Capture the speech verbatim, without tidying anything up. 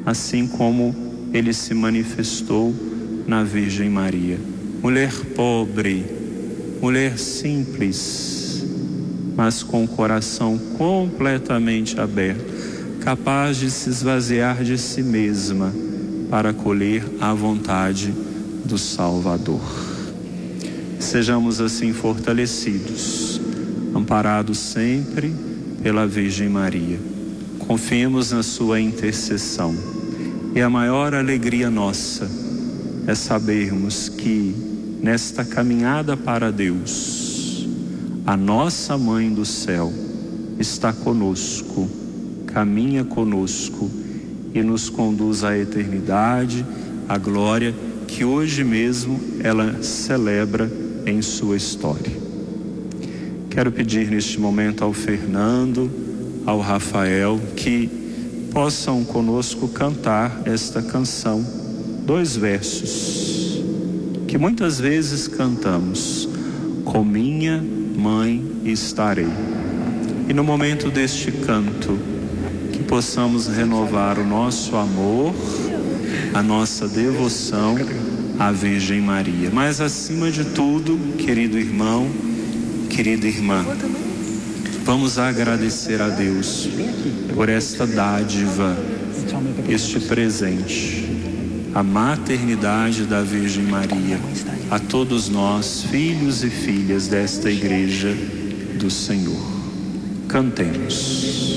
assim como ele se manifestou na Virgem Maria. Mulher pobre, mulher simples, mas com o coração completamente aberto, capaz de se esvaziar de si mesma para acolher a vontade do Salvador. Sejamos assim fortalecidos, amparados sempre pela Virgem Maria. Confiemos na sua intercessão. E a maior alegria nossa é sabermos que nesta caminhada para Deus, a nossa Mãe do Céu está conosco, caminha conosco e nos conduz à eternidade, à glória que hoje mesmo ela celebra em sua história. Quero pedir neste momento ao Fernando, ao Rafael, que possam conosco cantar esta canção, dois versos, que muitas vezes cantamos: com minha mãe estarei. E no momento deste canto, que possamos renovar o nosso amor, a nossa devoção à Virgem Maria. Mas acima de tudo, querido irmão, querida irmã, vamos agradecer a Deus por esta dádiva, este presente, a maternidade da Virgem Maria, a todos nós, filhos e filhas desta Igreja do Senhor. Cantemos.